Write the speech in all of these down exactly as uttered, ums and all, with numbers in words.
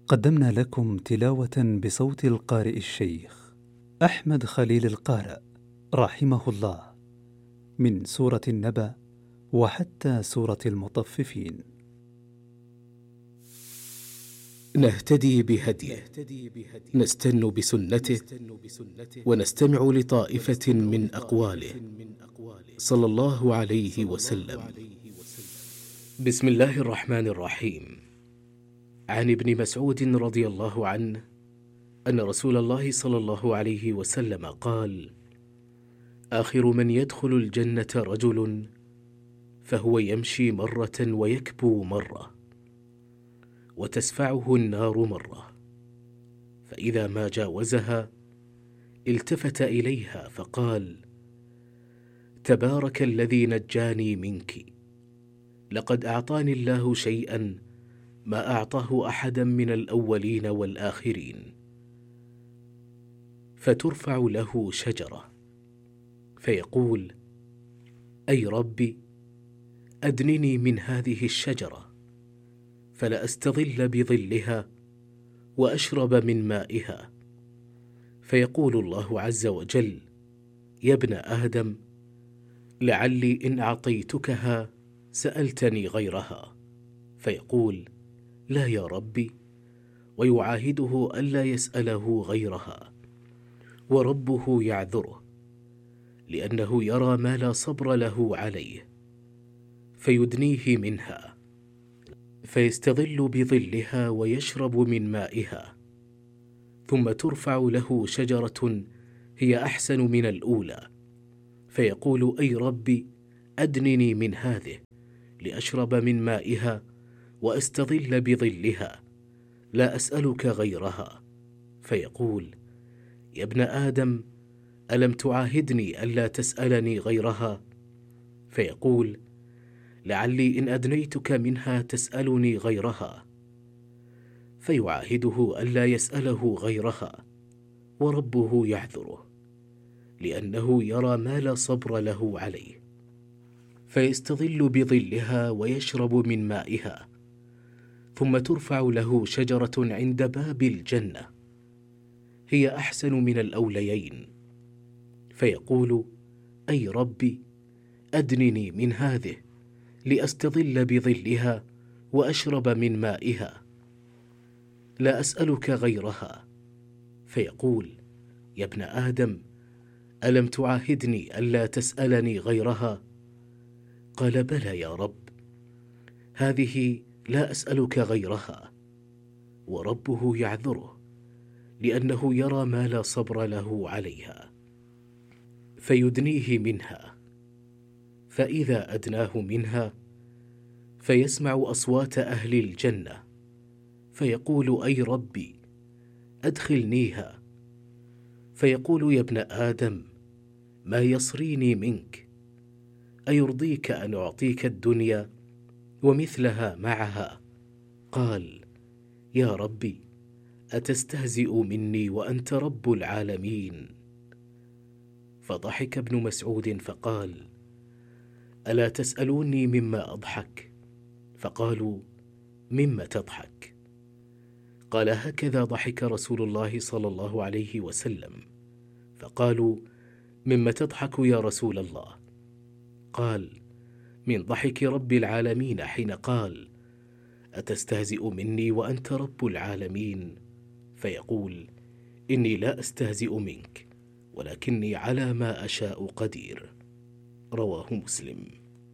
قدمنا لكم تلاوة بصوت القارئ الشيخ أحمد خليل القارئ رحمه الله من سورة النبأ وحتى سورة المطففين. نهتدي بهديه، نستن بسنته، ونستمع لطائفة من أقواله صلى الله عليه وسلم. بسم الله الرحمن الرحيم. عن ابن مسعود رضي الله عنه أن رسول الله صلى الله عليه وسلم قال: آخر من يدخل الجنة رجل فهو يمشي مرة ويكبو مرة، وتسفعه النار مرة، فإذا ما جاوزها التفت إليها فقال: تبارك الذي نجاني منك، لقد أعطاني الله شيئا ما أعطاه أحدا من الأولين والآخرين. فترفع له شجرة فيقول: أي ربي أدنني من هذه الشجرة فلأستظل بظلها وأشرب من مائها. فيقول الله عز وجل: يا ابن آدم لعلي إن أعطيتكها سألتني غيرها. فيقول: لا يا ربي، ويعاهده ألا يسأله غيرها، وربه يعذره لأنه يرى ما لا صبر له عليه، فيدنيه منها فيستظل بظلها ويشرب من مائها. ثم ترفع له شجرة هي أحسن من الأولى فيقول: أي ربي أدنني من هذه لأشرب من مائها وأستظل بظلها، لا أسألك غيرها. فيقول: يا ابن آدم ألم تعاهدني ألا تسألني غيرها؟ فيقول: لعلي إن أدنيتك منها تسألني غيرها. فيعاهده ألا يسأله غيرها، وربه يعذره لأنه يرى ما لا صبر له عليه، فيستظل بظلها ويشرب من مائها. ثم ترفع له شجرة عند باب الجنة هي أحسن من الأوليين فيقول: أي ربي أدنني من هذه لأستظل بظلها وأشرب من مائها، لا أسألك غيرها. فيقول: يا ابن آدم ألم تعاهدني ألا تسألني غيرها؟ قال: بلى يا رب، هذه لا أسألك غيرها. وربه يعذره لأنه يرى ما لا صبر له عليها، فيدنيه منها. فإذا أدناه منها فيسمع أصوات أهل الجنة فيقول: أي ربي أدخلنيها. فيقول: يا ابن آدم ما يصريني منك، أيرضيك أن أعطيك الدنيا ومثلها معها؟ قال: يا ربي أتستهزئ مني وأنت رب العالمين؟ فضحك ابن مسعود فقال: ألا تسألوني مما أضحك؟ فقالوا: مما تضحك؟ قال: هكذا ضحك رسول الله صلى الله عليه وسلم. فقالوا: مما تضحك يا رسول الله؟ قال: من ضحك رب العالمين حين قال: أتستهزئ مني وأنت رب العالمين؟ فيقول: إني لا أستهزئ منك، ولكني على ما أشاء قدير. رواه مسلم.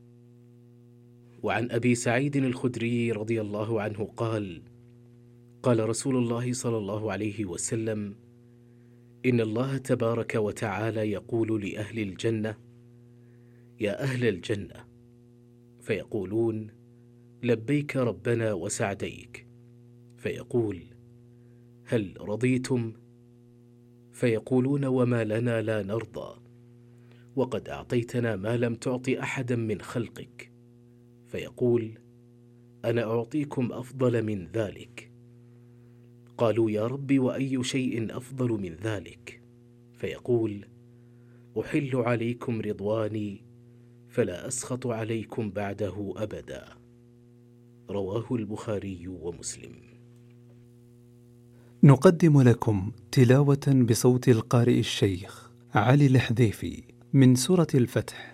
وعن أبي سعيد الخدري رضي الله عنه قال: قال رسول الله صلى الله عليه وسلم: إن الله تبارك وتعالى يقول لأهل الجنة: يا أهل الجنة، فيقولون: لبيك ربنا وسعديك. فيقول: هل رضيتم؟ فيقولون: وما لنا لا نرضى، وقد أعطيتنا ما لم تعط أحدا من خلقك. فيقول: أنا أعطيكم أفضل من ذلك. قالوا: يا رب وأي شيء أفضل من ذلك؟ فيقول: أحل عليكم رضواني فلا أسخط عليكم بعده أبدا. رواه البخاري ومسلم. نقدم لكم تلاوة بصوت القارئ الشيخ علي الحذيفي من سورة الفتح.